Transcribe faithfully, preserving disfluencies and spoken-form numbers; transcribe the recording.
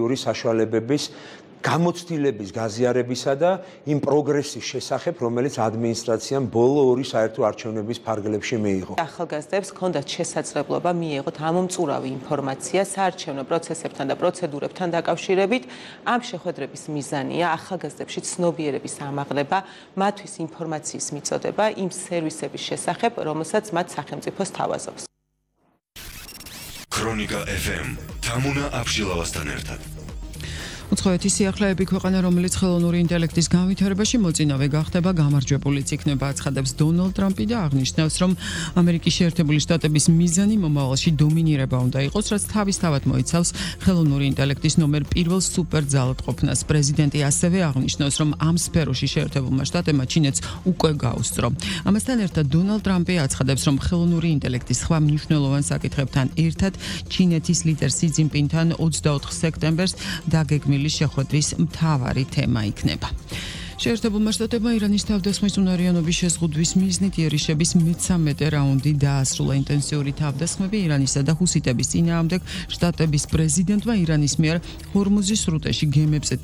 ტექნოლოგიური საშუალებების გამოცდილების გაზიარებისა და იმ პროგრესის შესახებ, რომელიც ადმინისტრაციამ ბოლო ორი საერთო არჩევნების ფარგლებში მიიღო. ახალგაზრდებს ჰქონდათ შესაძლებლობა მიეღოთ ამომწურავი ინფორმაცია საარჩევნო პროცესებთან და პროცედურებთან დაკავშირებით. ამ შეხვედრების მიზანია ახალგაზრდებში ცნობიერების ამაღლება, მათთვის ინფორმაციის მიწოდება იმ სერვისების შესახებ, რომელსაც მათ სახელმწიფო სთავაზობს. ქრონიკა ეფ ემ თამუნა აბშილავასთან ერთად. უცხოეთის სიახლეები ქვეყანა, რომელიც ხელოვნური ინტელექტის განვითარებაში მოწინავე გახდება, გამარჯვებულიც იქნება, აცხადებს დონალდ ტრამპი და აღნიშნავს, რომ ამერიკის შეერთებული შტატების მიზანი მომავალში დომინირება უნდა იყოს, რაც თავისთავად მოიცავს ხელოვნური ინტელექტის ნომერ პირველ სუპერძალადყოფნას. პრეზიდენტი ასევე აღნიშნავს, რომ ამ სფეროში შეერთებულმა შტატებმა ჩინეთს უკვე გაუსწრო. ამასთან ერთად დონალდ ტრამპი აცხადებს, რომ ხელოვნური ინტელექტის სხვა მნიშვნელოვან საკითხებთან ერთად ჩინეთის ლიდერ სი ძინპინთან ოცდაოთხ სექტემბერს დაგეგმილი შეხვედრის მთავარი თემა იქნება. შეერთებულმა შტატებმა ირანის თავდასხმის უნარიანობის შეზღუდვის მიზნით იერიშების მეცამეტე რაუნდი დაასრულა. ინტენსიური თავდასხმები ირანისა და ჰუსიტების წინააღმდეგ შტატების პრეზიდენტმა ირანის მიერ ჰორმუზის სრუტეში გემებზე